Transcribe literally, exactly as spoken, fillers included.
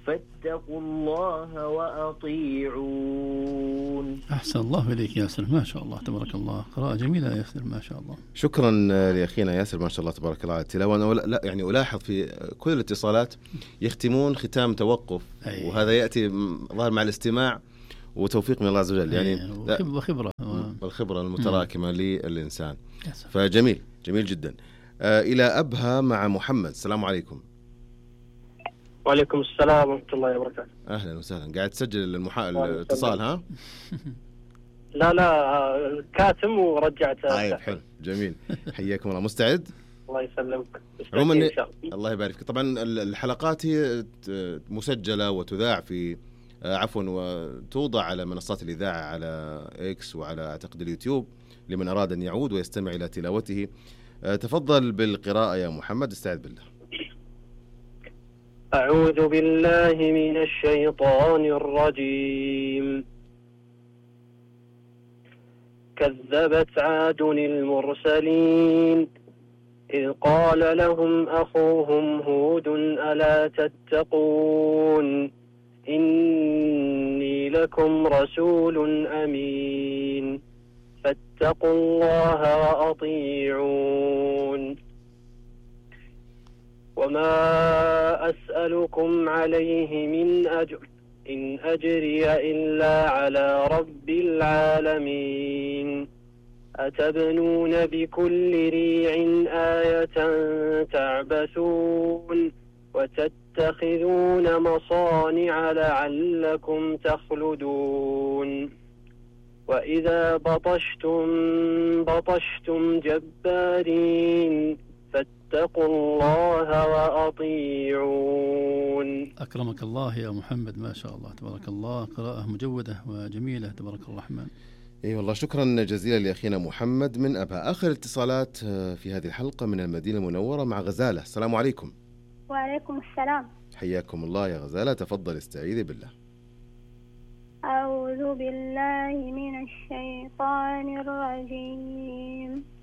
فاتقوا الله وأطيعون. أحسن الله إليك ياسر، ما شاء الله تبارك الله، قراءة جميلة يا ياسر ما شاء الله. شكرا لأخينا ياسر ما شاء الله تبارك الله على التلاوة. أنا لا يعني ألاحظ في كل الاتصالات يختمون ختام توقف، أيه. وهذا يأتي ظاهر مع الاستماع وتوفيق من الله عز وجل، يعني أيه. وخبرة والخبرة المتراكمة مم. للإنسان. فجميل جميل جدا. آه إلى أبها مع محمد. السلام عليكم. وعليكم السلام ورحمة الله وبركاته. أهلا وسهلا. قاعد تسجل المحا... الاتصال ها؟ لا لا كاتم ورجعت. طيب حلو جميل، حياكم الله. مستعد؟ الله يسلمك. عموما الله يبارك فيك. طبعا الحلقات هي مسجلة وتذاع في عفوا وتوضع على منصات الإذاعة على إكس وعلى أعتقد اليوتيوب لمن أراد أن يعود ويستمع إلى تلاوته. تفضل بالقراءة يا محمد، استعد بالله. أعوذ بالله من الشيطان الرجيم. كذبت عاد المرسلين إذ قال لهم أخوهم هود ألا تتقون إني لكم رسول أمين فاتقوا الله وأطيعون وما أسألكم عليه من أجر إن أجري إلا على رب العالمين أتبنون بكل ريع آية تعبثون وتتخذون مصانع لعلكم تخلدون وإذا بطشتم بطشتم جبارين فاتقوا الله وأطيعون. أكرمك الله يا محمد ما شاء الله تبارك الله، قراءة مجودة وجميلة تبارك الرحمن. اي والله شكرا جزيلا لاخينا محمد من ابها. اخر اتصالات في هذه الحلقه من المدينه المنوره مع غزاله. السلام عليكم. وعليكم السلام. حياكم الله يا غزاله، تفضل استعيذي بالله. أعوذ بالله من الشيطان الرجيم.